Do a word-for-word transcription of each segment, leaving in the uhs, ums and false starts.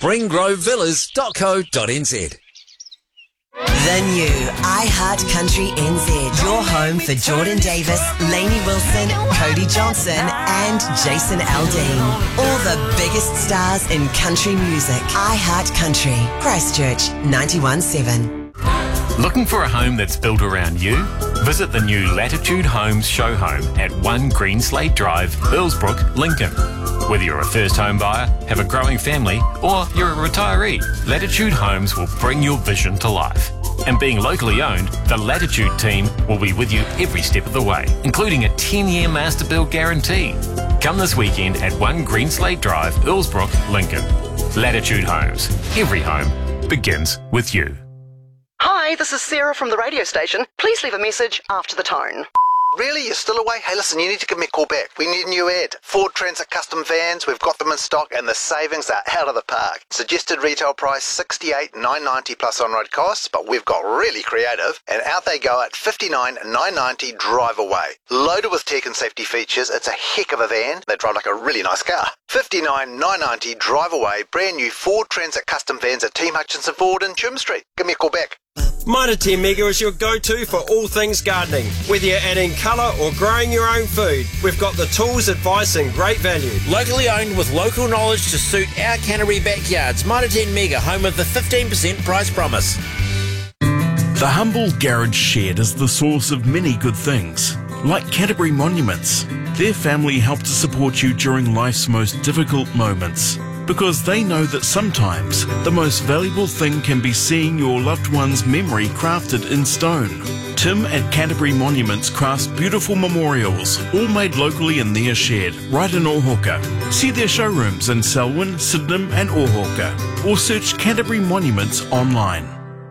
spring grove villas dot co dot n z. The new iHeartCountry N Z. Your home for Jordan Davis, Lainey Wilson, Cody Johnson and Jason Aldean. All the biggest stars in country music. iHeartCountry. Christchurch ninety-one point seven. Looking for a home that's built around you? Visit the new Latitude Homes show home at one Green Slate Drive, Earlsbrook, Lincoln. Whether you're a first home buyer, have a growing family, or you're a retiree, Latitude Homes will bring your vision to life. And being locally owned, the Latitude team will be with you every step of the way, including a ten-year master build guarantee. Come this weekend at one Green Slate Drive, Earlsbrook, Lincoln. Latitude Homes. Every home begins with you. Hi, this is Sarah from the radio station. Please leave a message after the tone. Really? You're still away? Hey, listen, you need to give me a call back. We need a new ad. Ford Transit custom vans, we've got them in stock and the savings are out of the park. Suggested retail price sixty-eight thousand nine hundred ninety plus on-road costs, but we've got really creative. And out they go at fifty-nine thousand nine hundred ninety drive away. Loaded with tech and safety features, it's a heck of a van. They drive like a really nice car. fifty-nine thousand nine hundred ninety drive away, brand new Ford Transit custom vans at Team Hutchinson Ford in Chum Street. Give me a call back. Mitre ten Mega is your go-to for all things gardening. Whether you're adding colour or growing your own food, we've got the tools, advice and great value. Locally owned with local knowledge to suit our Canterbury backyards. Mitre ten Mega, home of the fifteen percent price promise. The humble garage shed is the source of many good things, like Canterbury Monuments. Their family help to support you during life's most difficult moments, because they know that sometimes the most valuable thing can be seeing your loved one's memory crafted in stone. Tim at Canterbury Monuments crafts beautiful memorials, all made locally in their shed, right in Ohauka. See their showrooms in Selwyn, Sydenham and Ohauka, or search Canterbury Monuments online.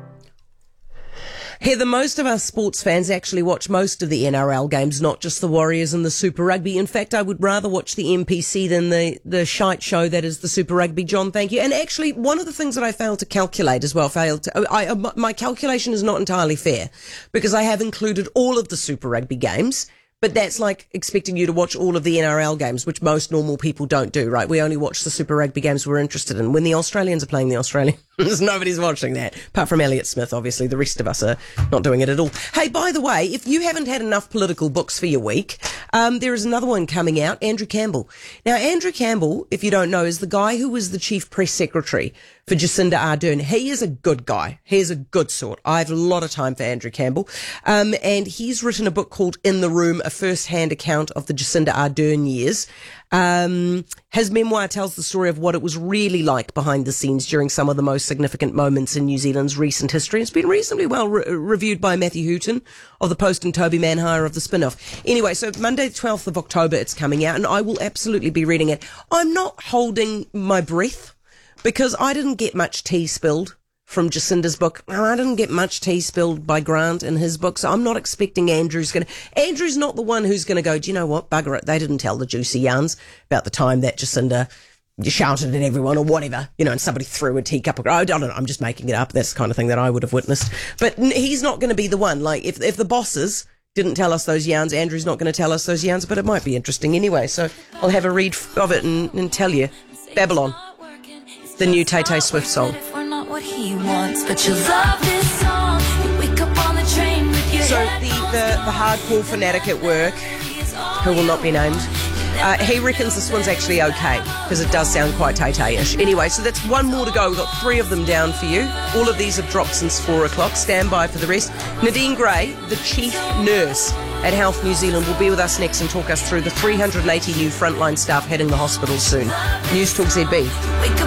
Heather, most of us sports fans actually watch most of the N R L games, not just the Warriors and the Super Rugby. In fact, I would rather watch the M P C than the, the shite show that is the Super Rugby. John, thank you. And actually, one of the things that I failed to calculate as well, failed to, I, I, my calculation is not entirely fair, because I have included all of the Super Rugby games. But that's like expecting you to watch all of the N R L games, which most normal people don't do, right? We only watch the Super Rugby games we're interested in. When the Australians are playing the Australians, nobody's watching that. Apart from Elliott Smith, obviously. The rest of us are not doing it at all. Hey, by the way, if you haven't had enough political books for your week, um, there is another one coming out, Andrew Campbell. Now, Andrew Campbell, if you don't know, is the guy who was the chief press secretary for Jacinda Ardern. He is a good guy. He is a good sort. I have a lot of time for Andrew Campbell. Um, and he's written a book called In the Room, a first-hand account of the Jacinda Ardern years. Um, his memoir tells the story of what it was really like behind the scenes during some of the most significant moments in New Zealand's recent history. It's been reasonably well re- reviewed by Matthew Hooton of The Post and Toby Manhire of The Spin-Off. Anyway, so Monday the twelfth of October it's coming out, and I will absolutely be reading it. I'm not holding my breath, because I didn't get much tea spilled from Jacinda's book. I didn't get much tea spilled by Grant in his book, so I'm not expecting Andrew's going to... Andrew's not the one who's going to go, do you know what, bugger it, they didn't tell the juicy yarns about the time that Jacinda shouted at everyone or whatever, you know, and somebody threw a teacup. Oh, I don't know, I'm just making it up. That's the kind of thing that I would have witnessed. But he's not going to be the one. Like, if if the bosses didn't tell us those yarns, Andrew's not going to tell us those yarns, but it might be interesting anyway, so I'll have a read of it and, and tell you. Babylon, the new Tay Tay Swift song. What he wants, but you love this song. You wake up on the train with your So the, the, the hardcore fanatic at work, who will not be named, uh, he reckons this one's actually okay, because it does sound quite Tay-Tay-ish. Anyway, so that's one more to go. We've got three of them down for you. All of these have dropped since four o'clock. Stand by for the rest. Nadine Gray, the chief nurse at Health New Zealand, will be with us next and talk us through the three hundred eighty new frontline staff heading the hospital soon. News Talk Z B.